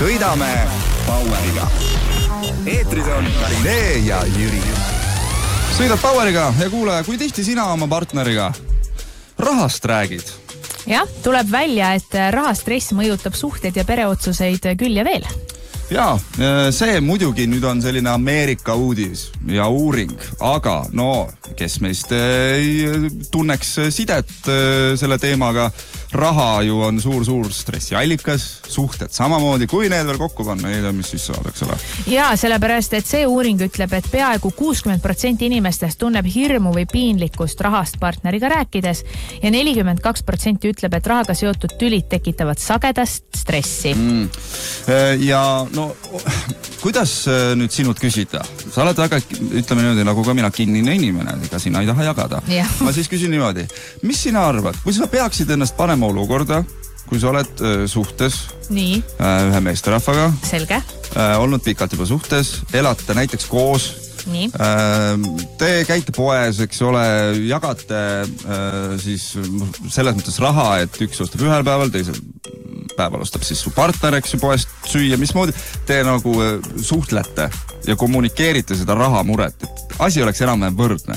sõidame Poweriga. Eetris on Karinee ja Jüri. Sõidad Poweriga ja kuule, kui tihti sina oma partneriga rahast räägid? Jah, tuleb välja, et rahastress mõjutab suhted ja pereotsuseid küll ja veel. Jaa, see muidugi nüüd on selline Ameerika uudis ja uuring, aga no, kes meist ei tunneks sidet selle teemaga, raha ju on suur stressiallikas, suhted samamoodi, kui need veel kokku panna, ei tea, mis siis saab, eks ole. Jaa, sellepärast, et see uuring ütleb, et peaaegu 60% inimestest tunneb hirmu või piinlikkust rahast partneriga rääkides ja 42% ütleb, et rahaga seotud tülid tekitavad sagedast stressi. Ja no, kuidas nüüd sinult küsida? Sa oled väga, ütleme niimoodi, nagu ka mina kinnine inimene, ega sina ei taha jagada. Ja. Ma siis küsin niimoodi, mis sina arvad, kui sa peaksid ennast panema olukorda, kui sa oled suhtes Nii. Ühe meesterahvaga, Selge. Olnud pikalt juba suhtes, elate näiteks koos, Nii. Te käite poes, eks ole, jagate siis selles mõttes raha, et üks ostab ühel päeval, teisel päeval ostab siis su partner, eks ju, poest süüa, mismoodi te nagu suhtlete ja kommunikeerite seda rahamuret, et asi oleks enam võrdne?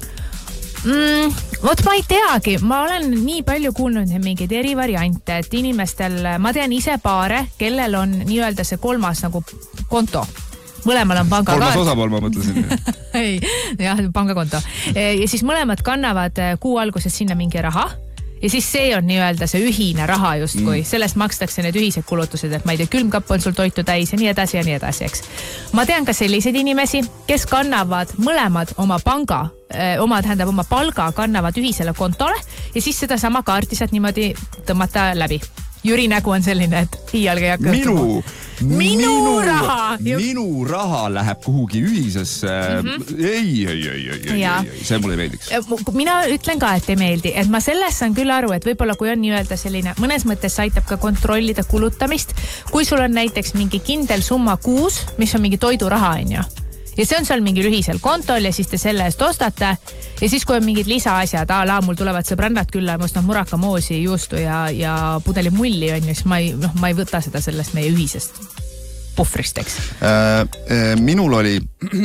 Vot ma ei teagi, ma olen nii palju kuulnud mingeid eri variante, et inimestel, ma tean ise paare, kellel on nii-öelda see kolmas nagu konto. Mõlemal on pangakaart. Kolmas osapool, ma mõtlesin. Ei, jah, pangakonto. Ja siis mõlemad kannavad kuu alguses sinna mingi raha. Ja siis see on nii-öelda see ühine raha justkui. Sellest makstakse need ühised kulutused, et ma ei tea, külmkapp on sul toitu täis ja nii edasi, eks. Ma tean ka selliseid inimesi, kes kannavad mõlemad oma oma palga kannavad ühisele kontole ja siis seda sama kaarti saad niimoodi tõmmata läbi. Jüri nägu on selline, et hiialga ei hakka Minu raha läheb kuhugi ühisesse. Ei, see mulle ei meeldiks. Mina ütlen ka, et ei meeldi, et ma sellest saan küll aru, et võib-olla kui on nii-öelda selline, mõnes mõttes aitab ka kontrollida kulutamist, kui sul on näiteks mingi kindel summa kuus, mis on mingi toiduraha, on ju. Ja see on seal mingi ühisel kontol ja siis te selle eest ostate ja siis kui on mingid lisaasjad, mul tulevad sõbrannad külla ja ma ostan murakamoosi, juustu ja pudeli mulli on ju, siis ma ei võta seda sellest meie ühisest puhvrist, eks. Minul oli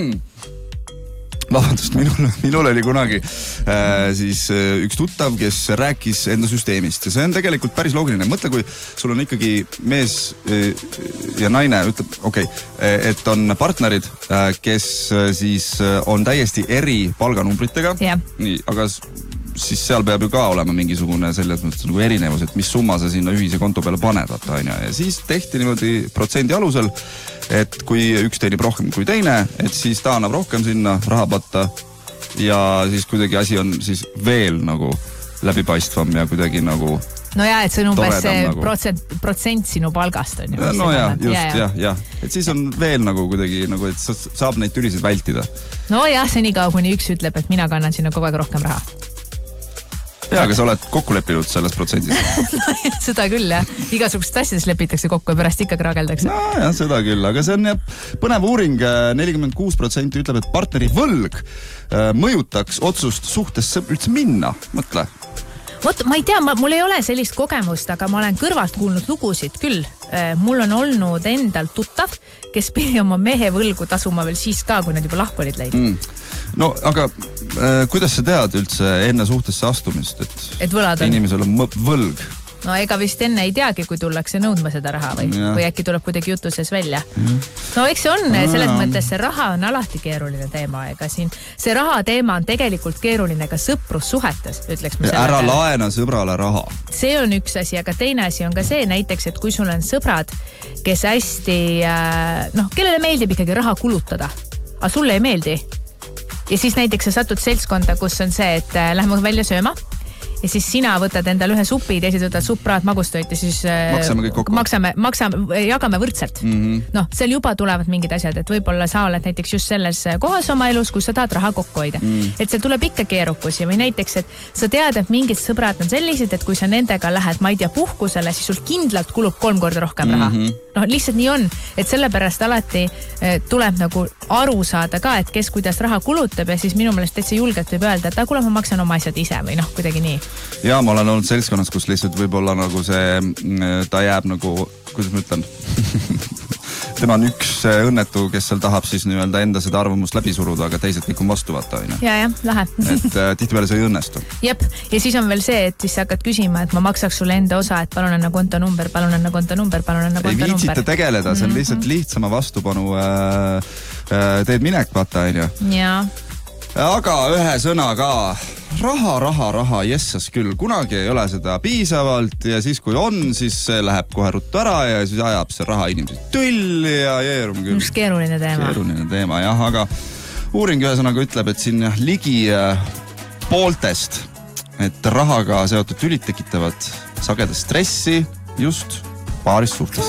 minul oli kunagi siis üks tuttav, kes rääkis enda süsteemist ja see on tegelikult päris loogiline. Mõtle, kui sul on ikkagi mees ja naine, ütleb, et on partnerid, kes siis on täiesti eri palganumbritega. Nii, aga siis seal peab ju ka olema mingisugune selles mõttes nagu erinevus, et mis summa sa sinna ühise konto peale paned, ja siis tehti niimoodi protsendi alusel, et kui üks teenib rohkem kui teine, et siis ta annab rohkem sinna rahapatta ja siis kuidagi asi on siis veel nagu läbipaistvam ja kuidagi nagu no jah, et see on umbes see protsent sinu palgast on ju. No jah, just, jah. Et siis on veel nagu kuidagi, nagu, et saab neid tülisid vältida. No jah, see nii kaua, kuni üks ütleb, et mina kannan sinna kogu aeg rohkem raha. Jaa, aga sa oled kokku leppinud selles protsendis. Seda küll, jah. Igasugust asjades lepitakse kokku ja pärast ikka krageldakse. No jah, seda küll, aga see on põnev uuring. 46% ütleb, et partneri võlg mõjutaks otsust suhtesse üldse minna. Mõtle. Ma ei tea, mul ei ole sellist kogemust, aga ma olen kõrvalt kuulnud lugusid küll. Mul on olnud endal tuttav, kes pidi oma mehe võlgu tasuma veel siis ka, kui nad juba lahku olid leidnud. No, aga kuidas sa tead üldse enne suhtesse astumist, et inimesel on võlg? No ega vist enne ei teagi, kui tullakse nõudma seda raha või äkki tuleb kuidagi jutuses välja. No eks see on, selles mõttes see raha on alati keeruline teema, ega siin see raha teema on tegelikult keeruline ka sõprussuhetes, ütleks me selle. Ära laena sõbrale raha. See on üks asi, aga teine asi on ka see näiteks, et kui sul on sõbrad, kes hästi, kellele meeldib ikkagi raha kulutada, aga sulle ei meeldi. Ja siis näiteks sa satud seltskonda, kus on see, et lähme välja sööma ja siis sina võtad endale ühe supi, teised võtad suppraad, magustoit ja siis maksame kõik kokku. Jagame võrdselt. Seal juba tulevad mingid asjad, et võib-olla sa oled näiteks just selles kohas oma elus, kus sa tahad raha kokku hoida. Et seal tuleb ikka keerukusi või näiteks, et sa tead, et mingid sõbrad on sellised, et kui sa nendega lähed, ma ei tea, puhkusele, siis sul kindlalt kulub 3 korda rohkem raha. Lihtsalt nii on, et sellepärast alati tuleb nagu aru saada ka, et kes kuidas raha kulutab ja siis minu meelest täitsa julgelt võib öelda, et kuule, ma maksan oma asjad ise või kuidagi nii. Ja ma olen olnud seltskonnas, kus lihtsalt võib-olla nagu see, ta jääb nagu, kuidas ma ütlen, tema on üks õnnetu, kes seal tahab siis nii-öelda enda seda arvamust läbi suruda, aga teised kõik on vastu vaata, on ju. Ja, lähe. Et tihtipeale see ei õnnestu. Jep, ja siis on veel see, et siis hakkad küsima, et ma maksaks sulle enda osa, et palun anna kontonumber, palun anna kontonumber, palun anna kontonumber. Ei viitsite tegeleda, see on lihtsalt lihtsama vastupanu teed minek, vaata, on ju. Jaa. Aga ühe sõna ka. Raha, jessas küll. Kunagi ei ole seda piisavalt ja siis kui on, siis see läheb kohe ruttu ära ja siis ajab see raha inimesed tülli ja jeerum küll. Üks keeruline teema. Keeruline teema, jah, aga uuring ühesõnaga ütleb, et siin ligi pooltest, et rahaga seotud tülid tekitavad sagedast stressi just paaris suhtes.